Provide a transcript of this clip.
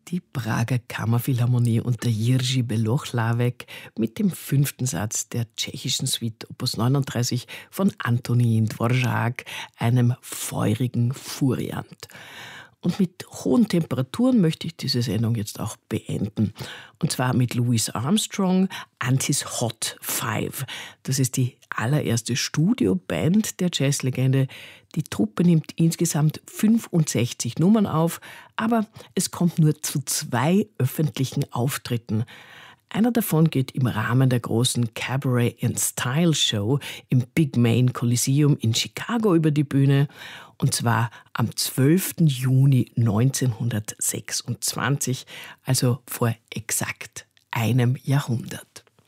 Die Prager Kammerphilharmonie unter Jiří Belohlavek mit dem 5. Satz der tschechischen Suite Opus 39 von Antonín Dvořák, einem feurigen Furiant. Und mit hohen Temperaturen möchte ich diese Sendung jetzt auch beenden. Und zwar mit Louis Armstrong, Antis Hot Five. Das ist die allererste Studioband der Jazzlegende. Die Truppe nimmt insgesamt 65 Nummern auf, aber es kommt nur zu 2 öffentlichen Auftritten. Einer davon geht im Rahmen der großen Cabaret and Style Show im Big Main Coliseum in Chicago über die Bühne, und zwar am 12. Juni 1926, also vor exakt einem Jahrhundert.